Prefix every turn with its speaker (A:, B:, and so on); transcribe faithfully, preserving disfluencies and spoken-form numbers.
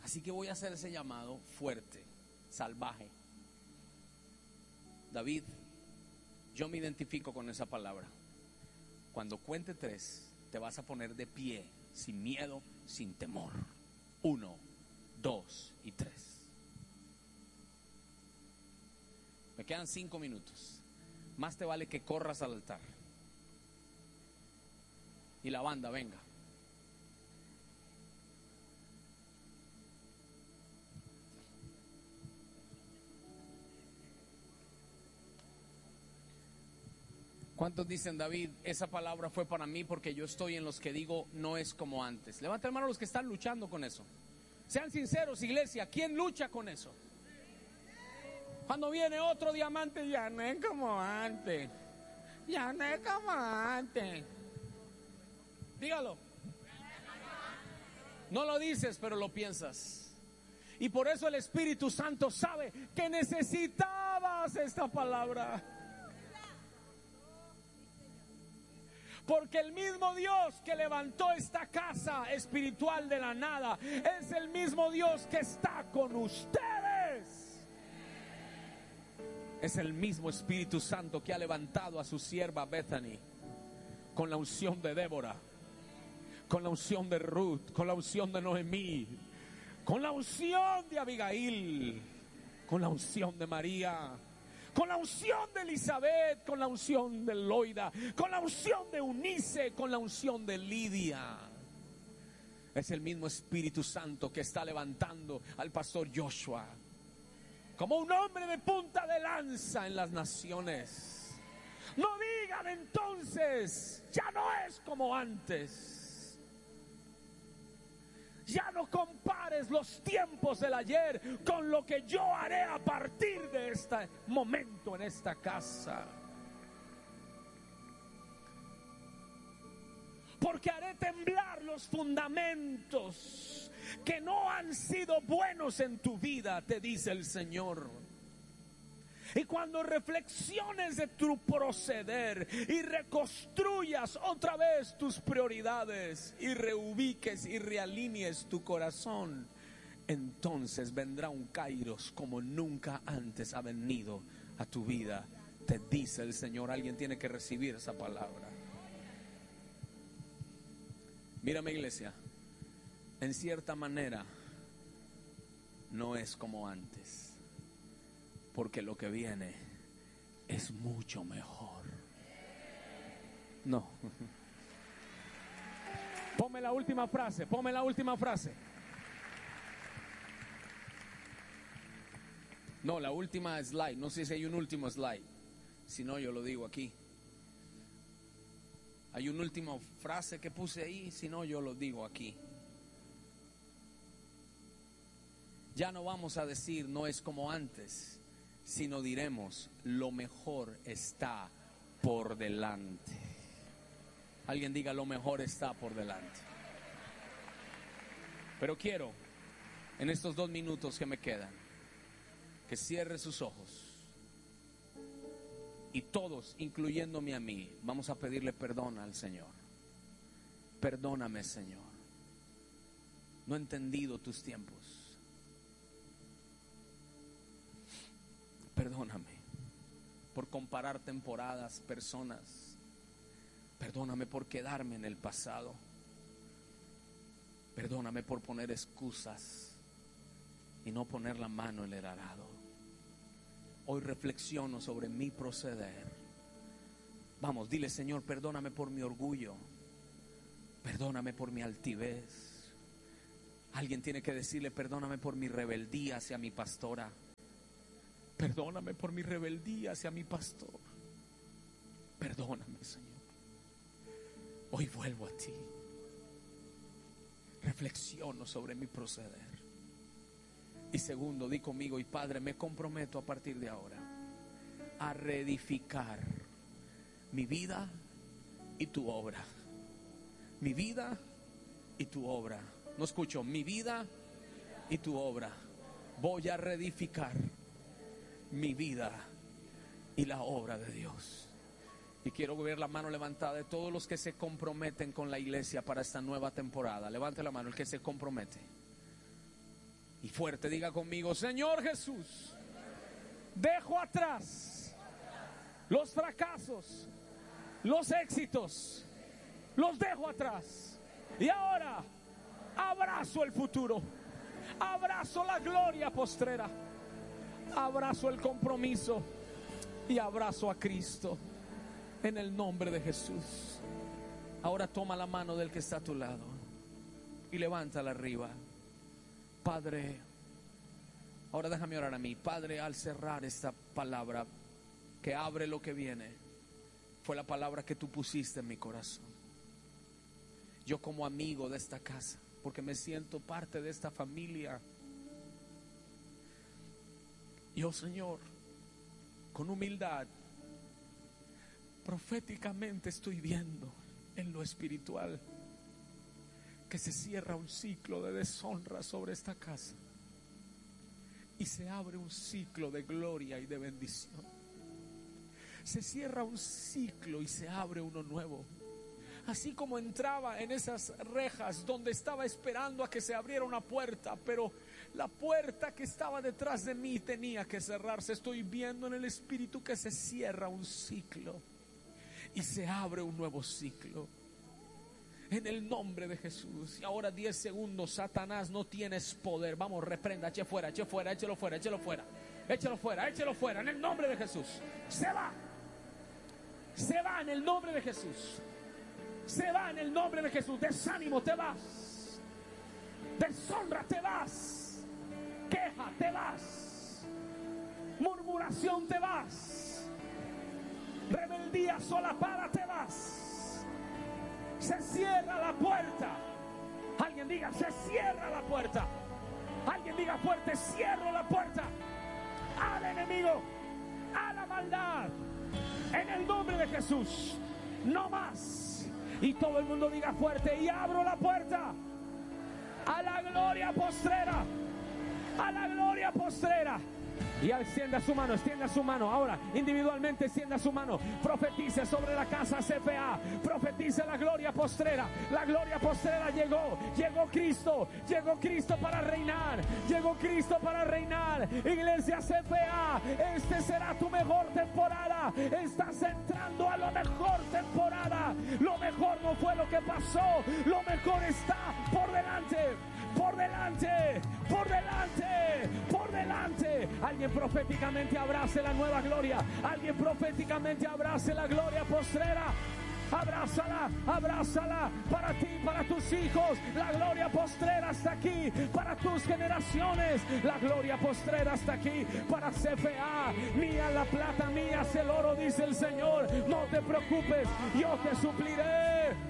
A: Así que voy a hacer ese llamado fuerte, salvaje. David, yo me identifico con esa palabra. Cuando cuente tres, te vas a poner de pie, sin miedo, sin temor. Uno, dos y tres. Me quedan cinco minutos. Más te vale que corras al altar. Y la banda, venga. ¿Cuántos dicen, David, esa palabra fue para mí porque yo estoy en los que digo no es como antes? Levanta la mano los que están luchando con eso. Sean sinceros, iglesia, ¿quién lucha con eso? Cuando viene otro diamante, ya no es como antes. Ya no es como antes. Dígalo. No lo dices, pero lo piensas. Y por eso el Espíritu Santo sabe que necesitabas esta palabra. Porque el mismo Dios que levantó esta casa espiritual de la nada es el mismo Dios que está con ustedes. Es el mismo Espíritu Santo que ha levantado a su sierva Bethany con la unción de Débora, con la unción de Ruth, con la unción de Noemí, con la unción de Abigail, con la unción de María, con la unción de Elizabeth, con la unción de Loida, con la unción de Eunice, con la unción de Lidia. Es el mismo Espíritu Santo que está levantando al pastor Joshua como un hombre de punta de lanza en las naciones. No digan entonces, ya no es como antes. Ya no compares los tiempos del ayer con lo que yo haré a partir de este momento en esta casa. Porque haré temblar los fundamentos que no han sido buenos en tu vida, te dice el Señor. Y cuando reflexiones de tu proceder y reconstruyas otra vez tus prioridades y reubiques y realinees tu corazón, entonces vendrá un Kairos como nunca antes ha venido a tu vida, te dice el Señor. Alguien tiene que recibir esa palabra. Mírame, iglesia, en cierta manera no es como antes. Porque lo que viene es mucho mejor. No. Ponme la última frase, ponme la última frase. No, la última slide. No sé si hay un último slide. Si no, yo lo digo aquí. Hay una última frase que puse ahí. Si no, yo lo digo aquí. Ya no vamos a decir no es como antes, sino diremos lo mejor está por delante. Alguien diga lo mejor está por delante. Pero quiero en estos dos minutos que me quedan que cierre sus ojos y todos, incluyéndome a mí, vamos a pedirle perdón al Señor. Perdóname, Señor, no he entendido tus tiempos. Perdóname por comparar temporadas, personas. Perdóname por quedarme en el pasado. Perdóname por poner excusas y no poner la mano en el arado. Hoy reflexiono sobre mi proceder. Vamos, dile, Señor, perdóname por mi orgullo. Perdóname por mi altivez. Alguien tiene que decirle, perdóname por mi rebeldía hacia mi pastora. Perdóname por mi rebeldía hacia mi pastor. Perdóname, Señor. Hoy vuelvo a ti. Reflexiono sobre mi proceder. Y segundo, di conmigo, y Padre, me comprometo a partir de ahora a reedificar mi vida y tu obra. Mi vida y tu obra. No escucho, mi vida y tu obra. Voy a reedificar mi vida y la obra de Dios. Y quiero ver la mano levantada de todos los que se comprometen con la iglesia para esta nueva temporada. Levante la mano el que se compromete. Y fuerte, diga conmigo: Señor Jesús, dejo atrás los fracasos, los éxitos, los dejo atrás. Y ahora abrazo el futuro, abrazo la gloria postrera, abrazo el compromiso y abrazo a Cristo en el nombre de Jesús. Ahora toma la mano del que está a tu lado y levántala arriba. Padre, ahora déjame orar a mí. Padre, al cerrar esta palabra que abre lo que viene, fue la palabra que tú pusiste en mi corazón. Yo como amigo de esta casa, porque me siento parte de esta familia, yo, Señor, con humildad, proféticamente estoy viendo en lo espiritual que se cierra un ciclo de deshonra sobre esta casa y se abre un ciclo de gloria y de bendición. Se cierra un ciclo y se abre uno nuevo. Así como entraba en esas rejas donde estaba esperando a que se abriera una puerta, pero la puerta que estaba detrás de mí tenía que cerrarse. Estoy viendo en el espíritu que se cierra un ciclo y se abre un nuevo ciclo en el nombre de Jesús. Y ahora diez segundos. Satanás, no tienes poder. Vamos, reprenda, eche fuera, eche fuera, échelo fuera, échelo fuera, échelo fuera, échelo fuera en el nombre de Jesús. Se va, se va en el nombre de Jesús. Se va en el nombre de Jesús. Desánimo, te vas. Deshonra, te vas. Queja, te vas. Murmuración, te vas. Rebeldía solapada, te vas. Se cierra la puerta. Alguien diga: se cierra la puerta. Alguien diga fuerte: cierro la puerta al enemigo, a la maldad, en el nombre de Jesús. No más. Y todo el mundo diga fuerte: y abro la puerta a la gloria postrera, a la gloria postrera. Y extienda su mano, extienda su mano. Ahora, individualmente, extienda su mano. Profetice sobre la casa C F A. Profetice la gloria postrera. La gloria postrera llegó. Llegó Cristo. Llegó Cristo para reinar. Llegó Cristo para reinar. Iglesia C F A, este será tu mejor temporada. Estás entrando a la mejor temporada. Lo mejor no fue lo que pasó. Lo mejor está por delante. Por delante. Por delante. Por delante. Alguien proféticamente abrace la nueva gloria. Alguien proféticamente abrace la gloria postrera. Abrázala, abrázala para ti, para tus hijos. La gloria postrera está aquí para tus generaciones. La gloria postrera está aquí para C F A. Mía la plata, mía es el oro, dice el Señor. No te preocupes, yo te supliré.